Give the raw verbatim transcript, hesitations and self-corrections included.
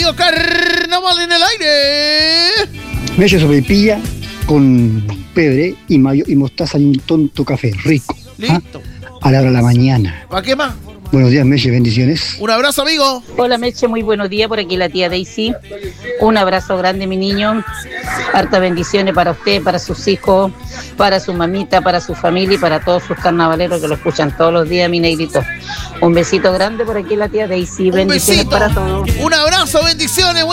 Radio Carnaval en el aire. Meche sopaipilla con pebre y mayo y mostaza y un tonto café rico. Listo. ¿Ah? A la hora de la mañana. ¿Para qué más? Buenos días, Meche, bendiciones. Un abrazo, amigo. Hola, Meche, muy buenos días. Por aquí la tía Daisy. Un abrazo grande, mi niño. Hartas bendiciones para usted, para sus hijos, para su mamita, para su familia y para todos sus carnavaleros que lo escuchan todos los días, mi negrito. Un besito grande por aquí la tía Daisy. Un Bendiciones besito. para todos. Un abrazo, bendiciones.